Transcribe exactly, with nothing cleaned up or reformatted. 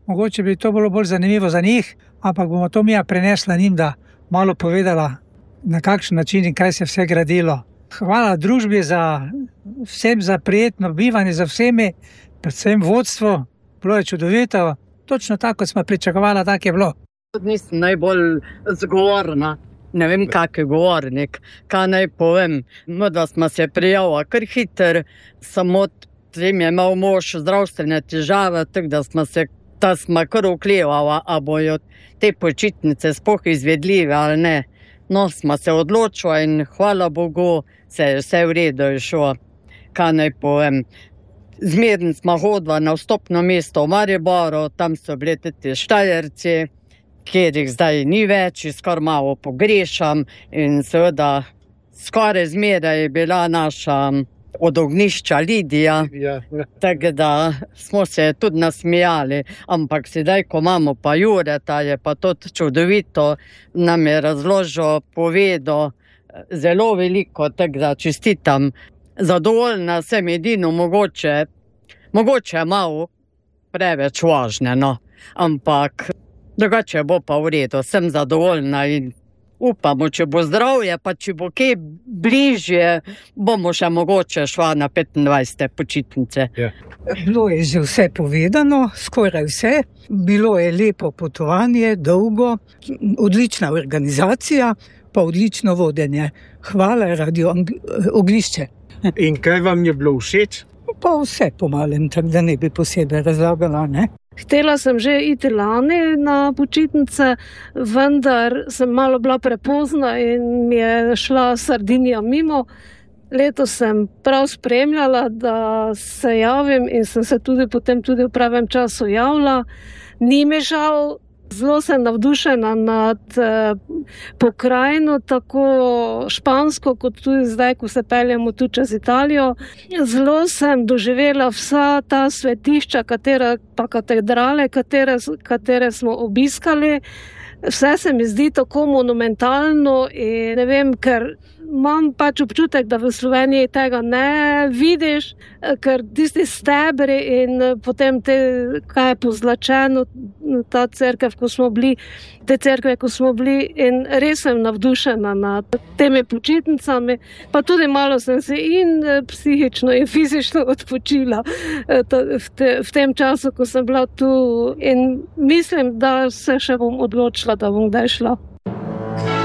mogoče bi to bilo bolj zanimivo za njih, ampak bomo to mi prenesla njim, da malo povedala, na kakšen način in kaj se vse gradilo. Hvala družbi za vsem za prijetno bivanje, za vsemi, predvsem vodstvo, bilo je čudovito, točno tako, kot smo pričakovali, tako je bilo. Nisem najbolj zgovorna, ne vem, kak je govornik, kaj naj povem. Modva smo se prijavila kar hiter, samo tem je imel mož zdravstvene težave, tako da smo se, da smo kar oklevala, a bojo te počitnice sploh izvedljive ali ne. No, smo se odločili in hvala Bogu, se je vse v redu išlo, kaj naj povem. Zmerno smo hodili na vstopno mesto v Mariboru, tam so bili tudi Štajerci, kjer jih zdaj ni več, skoraj malo pogrešam in seveda skoraj zmeraj je bila naša od ognjišča Lidija, ja. Tako da smo se tudi nasmijali, ampak sedaj, ko imamo pa Jureta, je pa to čudovito, nam je razložil, povedal zelo veliko, tako da čestitam. Zadovoljna sem edino mogoče, mogoče malo preveč važne, no, ampak drugače bo pa v redu, sem zadovoljna in upamo, če bo zdravje, pa če bo kaj bližje, bomo še mogoče šla na petindvajsete počitnice. Ja. Bilo je že vse povedano, skoraj vse. Bilo je lepo potovanje, dolgo, odlična organizacija, pa odlično vodenje. Hvala Radio Oglišče. In kaj vam je bilo všeč? Pa vse pomalem, tako da ne bi posebej razlagala, ne? Htela sem že iti lani na počitnice, vendar sem malo bila prepozna in mi je šla Sardinija mimo. Letos sem prav spremljala, da se javim in sem se tudi potem tudi v pravem času javila. Ni mi žal, zelo sem navdušena nad eh, pokrajino, tako špansko, kot tudi zdaj, ko se peljemo tu čez Italijo. Zelo sem doživela vsa ta svetišča, katera, pa katedrale, katere, katere smo obiskali. Vse se mi zdi tako monumentalno in ne vem, ker imam pač občutek, da v Sloveniji tega ne vidiš, ker tisti stebri in potem te, kaj je pozlačeno, ta cerkev, ko smo bili, te cerkve, ko smo bili in res sem navdušena nad temi počitnicami, pa tudi malo sem se in psihično in fizično odpočila v, te, v tem času, ko sem bila tu in mislim, da se še bom odločila, da bom kdaj šla.